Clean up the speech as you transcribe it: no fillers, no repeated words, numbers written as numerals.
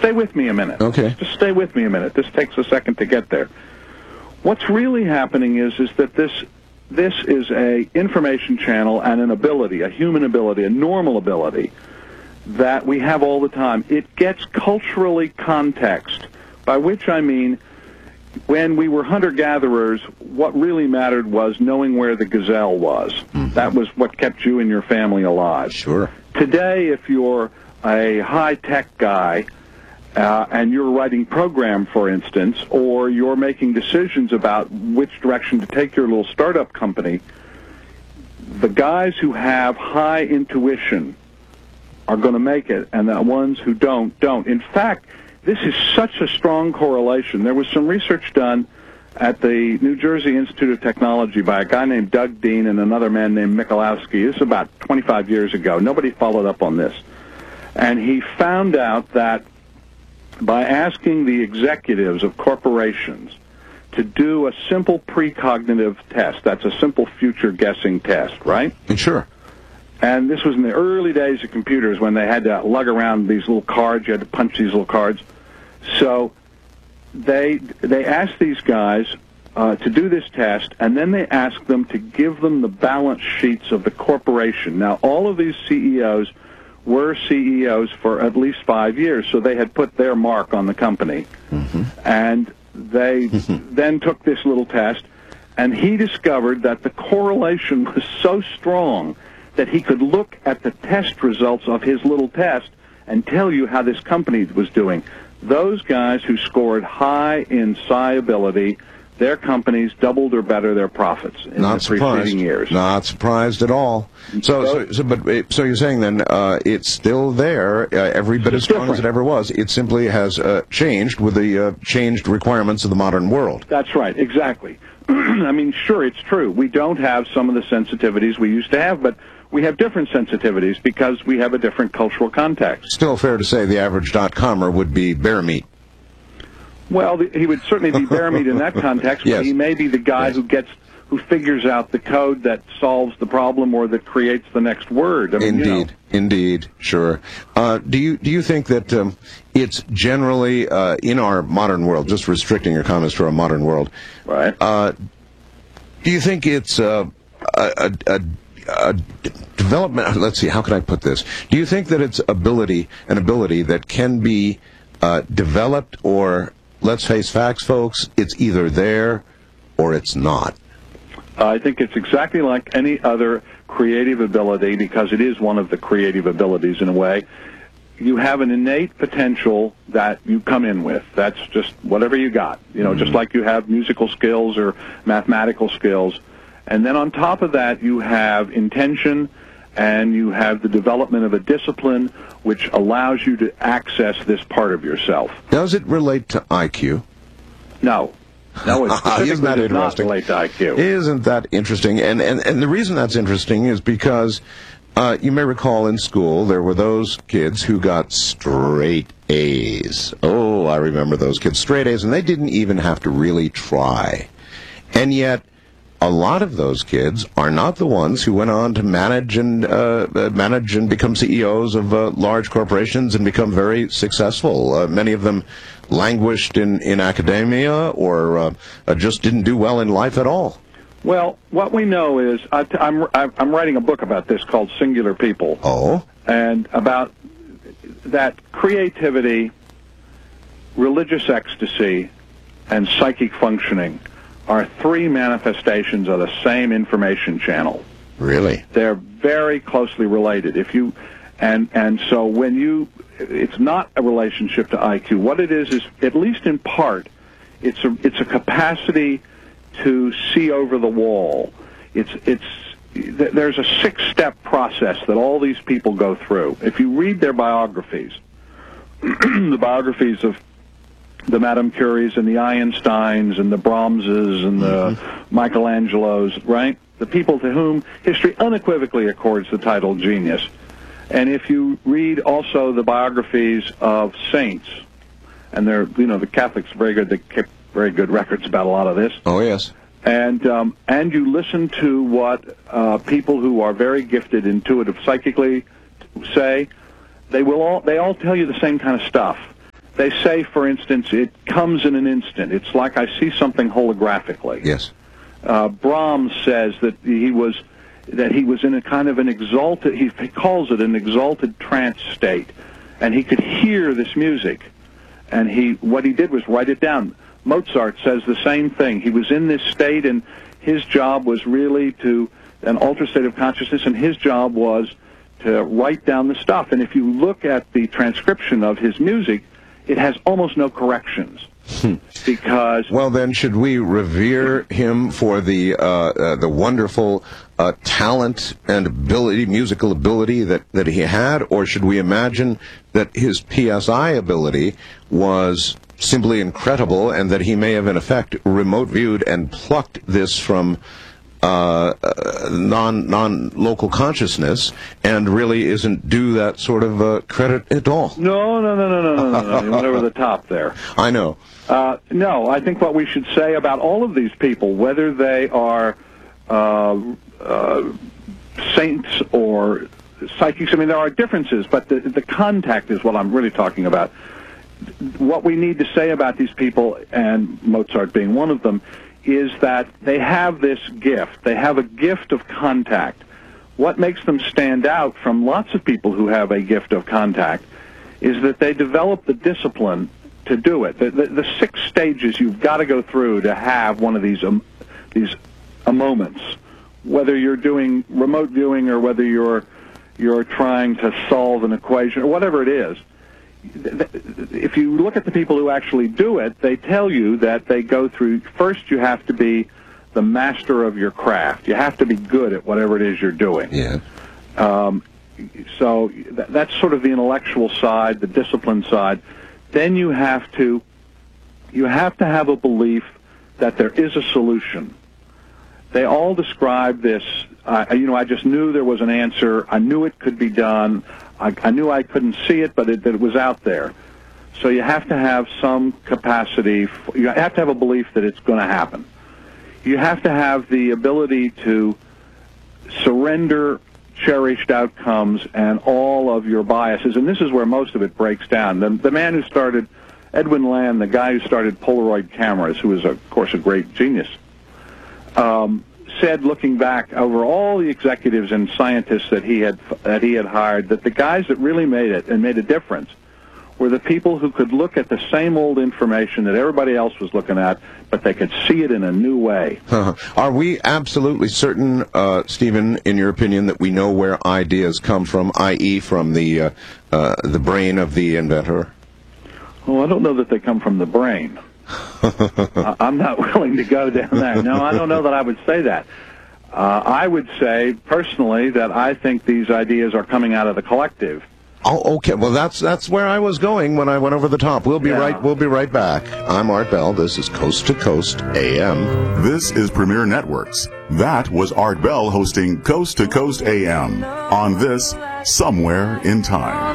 stay with me a minute. Okay. Just stay with me a minute. This takes a second to get there. What's really happening is that this is a information channel and an ability, a human ability, a normal ability that we have all the time. It gets culturally context, by which I mean when we were hunter-gatherers, what really mattered was knowing where the gazelle was. Mm-hmm. That was what kept you and your family alive. Sure. Today, if you're a high-tech guy and you're writing program, for instance, or you're making decisions about which direction to take your little startup company, the guys who have high intuition are going to make it, and the ones who don't. In fact, this is such a strong correlation. There was some research done at the New Jersey Institute of Technology by a guy named Doug Dean and another man named Michalowski. This is about 25 years ago. Nobody followed up on this. And he found out that by asking the executives of corporations to do a simple precognitive test, that's a simple future guessing test, right? Sure. And this was in the early days of computers when they had to lug around these little cards. You had to punch these little cards. So they asked these guys to do this test, and then they asked them to give them the balance sheets of the corporation. Now, all of these CEOs were CEOs for at least 5 years, so they had put their mark on the company. Mm-hmm. And they then took this little test, and he discovered that the correlation was so strong that he could look at the test results of his little test and tell you how this company was doing. Those guys who scored high in psi ability, their companies doubled or better their profits in the preceding years. Not surprised at all. So you're saying then it's still there, every bit as strong as it ever was. It simply has changed with the changed requirements of the modern world. That's right, exactly. I mean, sure, it's true. We don't have some of the sensitivities we used to have, but we have different sensitivities because we have a different cultural context. Still fair to say the average .comer would be bear meat. Well, he would certainly be bear meat in that context, yes. But he may be the guy who figures out the code that solves the problem or that creates the next word. I mean, Indeed, sure. Do you think that it's generally in our modern world, just restricting your comments to our modern world, right? Do you think it's a development? Let's see, how can I put this? Do you think that it's an ability that can be developed, or let's face facts, folks, it's either there or it's not? I think it's exactly like any other creative ability, because it is one of the creative abilities in a way. You have an innate potential that you come in with. That's just whatever you got. You know, just like you have musical skills or mathematical skills. And then on top of that, you have intention, and you have the development of a discipline which allows you to access this part of yourself. Does it relate to IQ? No. No, it Isn't that does not interesting? relate to IQ. Isn't that interesting? And the reason that's interesting is because you may recall in school there were those kids who got straight A's. Oh, I remember those kids, straight A's, and they didn't even have to really try. And yet, a lot of those kids are not the ones who went on to manage and become CEOs of large corporations and become very successful. Many of them languished in academia or just didn't do well in life at all. Well, what we know is I'm writing a book about this called Singular People. Oh, and about that creativity, religious ecstasy, and psychic functioning are three manifestations of the same information channel. Really? They're very closely related. So when it's not a relationship to IQ. What it is at least in part, it's a capacity to see over the wall. There's a 6-step process that all these people go through. If you read their biographies, the biographies of the Madame Curies and the Einsteins and the Brahmses and the Michelangelos, right? The people to whom history unequivocally accords the title genius. And if you read also the biographies of saints, and the Catholics are very good, they keep very good records about a lot of this. Oh, yes. And you listen to what people who are very gifted, intuitive, psychically say, they all tell you the same kind of stuff. they say, for instance, it comes in an instant. It's like I see something holographically. Yes. Brahms says that he was in a kind of an exalted, he calls it an exalted trance state, and he could hear this music, and what he did was write it down. Mozart says the same thing. He was in this state, and his job was really an altered state of consciousness, and his job was to write down the stuff. And if you look at the transcription of his music, it has almost no corrections. Because well, then, should we revere him for the wonderful talent and ability, musical ability that he had, or should we imagine that his PSI ability was simply incredible, and that he may have, in effect, remote viewed and plucked this from non-local consciousness, and really isn't due that sort of credit at all? No. You went over the top there. I know. No, I think what we should say about all of these people, whether they are saints or psychics, I mean, there are differences, but the contact is what I'm really talking about. What we need to say about these people, and Mozart being one of them, is that they have this gift. They have a gift of contact. What makes them stand out from lots of people who have a gift of contact is that they develop the discipline to do it. The 6 stages you've got to go through to have one of these moments, whether you're doing remote viewing or whether you're trying to solve an equation or whatever it is. If you look at the people who actually do it, they tell you that they go through, first you have to be the master of your craft. You have to be good at whatever it is you're doing. Yeah. So that's sort of the intellectual side, the discipline side. Then you have to have a belief that there is a solution. They all describe this, I just knew there was an answer. I knew it could be done. I knew I couldn't see it, but it was out there. So you have to have some capacity. You have to have a belief that it's going to happen. You have to have the ability to surrender cherished outcomes and all of your biases, and this is where most of it breaks down. The man who started, Edwin Land, the guy who started Polaroid cameras, who was, of course, a great genius, said, looking back over all the executives and scientists that he had hired, that the guys that really made it and made a difference were the people who could look at the same old information that everybody else was looking at, but they could see it in a new way. Are we absolutely certain, Stephen, in your opinion, that we know where ideas come from, i.e. from the brain of the inventor? Well, I don't know that they come from the brain. I'm not willing to go down there. No, I don't know that I would say that. I would say, personally, that I think these ideas are coming out of the collective. Oh, okay. Well, that's where I was going when I went over the top. We'll be right back. I'm Art Bell. This is Coast to Coast AM. This is Premier Networks. That was Art Bell hosting Coast to Coast AM on this Somewhere in Time.